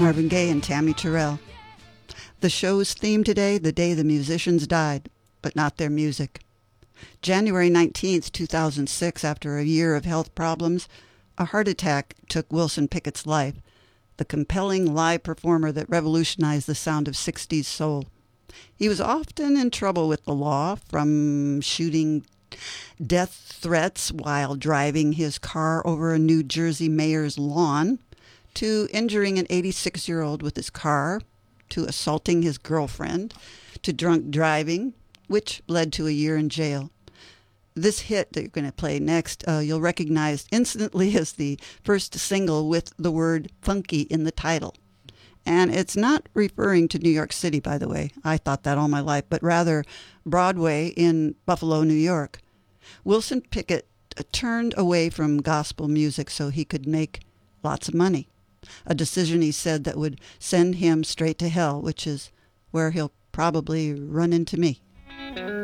Marvin Gaye and Tammy Terrell. The show's theme today, the day the musicians died, but not their music. January 19th, 2006, after a year of health problems, a heart attack took Wilson Pickett's life, the compelling live performer that revolutionized the sound of 60s soul. He was often in trouble with the law, from shooting death threats while driving his car over a New Jersey mayor's lawn, to injuring an 86-year-old with his car, to assaulting his girlfriend, to drunk driving, which led to a year in jail. This hit that you're going to play next, you'll recognize instantly as the first single with the word funky in the title. And it's not referring to New York City, by the way. I thought that all my life, but rather Broadway in Buffalo, New York. Wilson Pickett turned away from gospel music so he could make lots of money. A decision, he said, that would send him straight to hell, which is where he'll probably run into me.